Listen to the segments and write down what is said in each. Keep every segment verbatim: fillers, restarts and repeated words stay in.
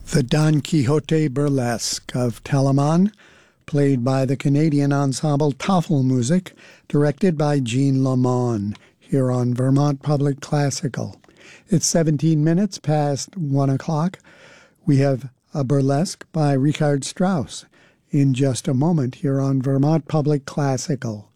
The Don Quixote Burlesque of Telemann, played by the Canadian ensemble Tafelmusik, directed by Jean Lamond, here on Vermont Public Classical. It's seventeen minutes past one o'clock. We have a burlesque by Richard Strauss in just a moment here on Vermont Public Classical.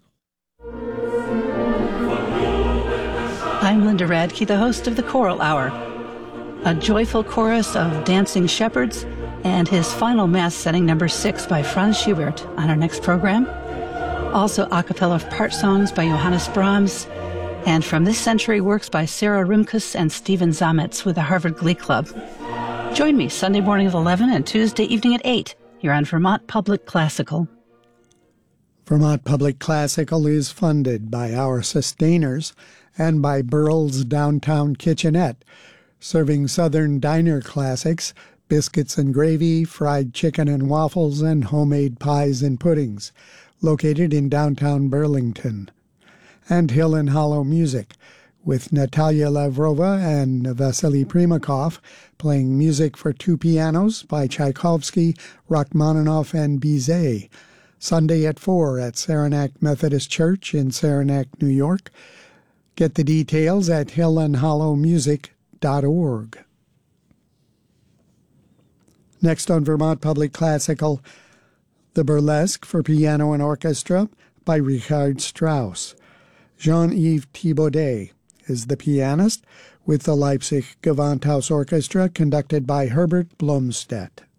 I'm Linda Radke, the host of the Choral Hour, a joyful chorus of dancing shepherds, and his final mass setting number six by Franz Schubert on our next program. Also a cappella part songs by Johannes Brahms, and from this century works by Sarah Rimkus and Stephen Zametz with the Harvard Glee Club. Join me Sunday morning at eleven and Tuesday evening at eight here on Vermont Public Classical. Vermont Public Classical is funded by our sustainers and by Burl's Downtown Kitchenette, serving Southern diner classics, biscuits and gravy, fried chicken and waffles, and homemade pies and puddings, located in downtown Burlington. And Hill and Hollow Music, with Natalia Lavrova and Vasily Primakov playing music for two pianos by Tchaikovsky, Rachmaninoff, and Bizet, Sunday at four at Saranac Methodist Church in Saranac, New York. Get the details at hill and hollow music dot org. Next on Vermont Public Classical, the Burlesque for Piano and Orchestra by Richard Strauss. Jean-Yves Thibaudet is the pianist, with the Leipzig Gewandhaus Orchestra conducted by Herbert Blomstedt.